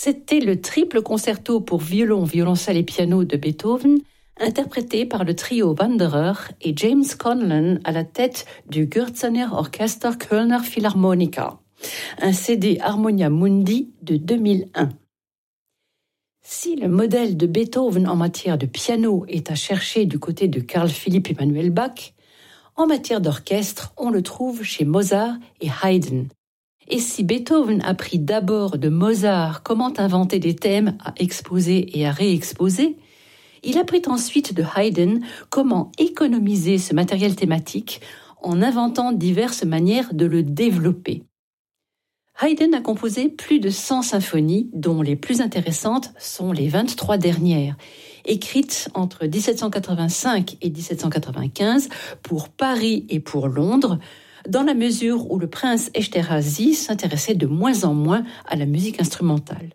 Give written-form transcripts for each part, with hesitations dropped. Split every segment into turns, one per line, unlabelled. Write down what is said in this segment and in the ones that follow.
C'était le triple concerto pour violon, violoncelle et piano de Beethoven, interprété par le trio Wanderer et James Conlon à la tête du Gürzener Orchester Kölner Philharmonica, un CD Harmonia Mundi de 2001. Si le modèle de Beethoven en matière de piano est à chercher du côté de Carl Philipp Emanuel Bach, en matière d'orchestre, on le trouve chez Mozart et Haydn. Et si Beethoven apprit d'abord de Mozart comment inventer des thèmes à exposer et à réexposer, il apprit ensuite de Haydn comment économiser ce matériel thématique en inventant diverses manières de le développer. Haydn a composé plus de 100 symphonies, dont les plus intéressantes sont les 23 dernières, écrites entre 1785 et 1795 pour Paris et pour Londres, dans la mesure où le prince Esterházy s'intéressait de moins en moins à la musique instrumentale.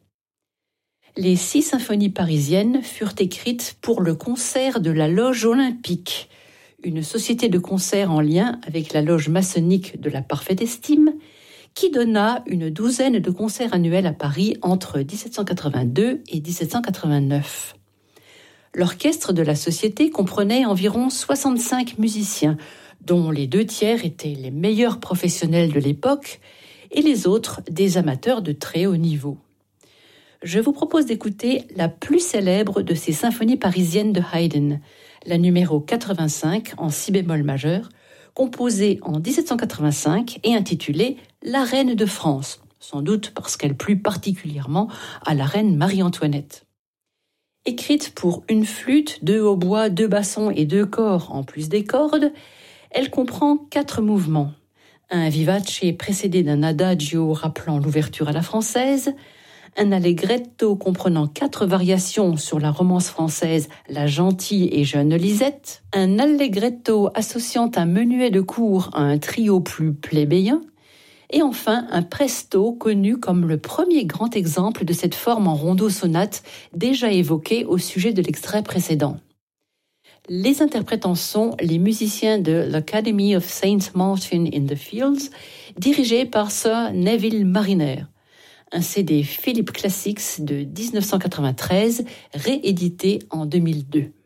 Les 6 symphonies parisiennes furent écrites pour le concert de la Loge Olympique, une société de concert en lien avec la loge maçonnique de la Parfaite Estime, qui donna une douzaine de concerts annuels à Paris entre 1782 et 1789. L'orchestre de la société comprenait environ 65 musiciens, dont les 2/3 étaient les meilleurs professionnels de l'époque et les autres des amateurs de très haut niveau. Je vous propose d'écouter la plus célèbre de ces symphonies parisiennes de Haydn, la numéro 85 en si bémol majeur, composée en 1785 et intitulée « La Reine de France », sans doute parce qu'elle plut particulièrement à la reine Marie-Antoinette. Écrite pour une flûte, 2 hautbois, 2 bassons et 2 cors en plus des cordes, elle comprend 4 mouvements. Un vivace précédé d'un adagio rappelant l'ouverture à la française, un allegretto comprenant 4 variations sur la romance française La gentille et jeune Lisette, un allegretto associant un menuet de cour à un trio plus plébéien, et enfin un presto connu comme le premier grand exemple de cette forme en rondo-sonate déjà évoquée au sujet de l'extrait précédent. Les interprétants sont les musiciens de l'Academy of St. Martin in the Fields, dirigés par Sir Neville Marriner, un CD Philips Classics de 1993, réédité en 2002.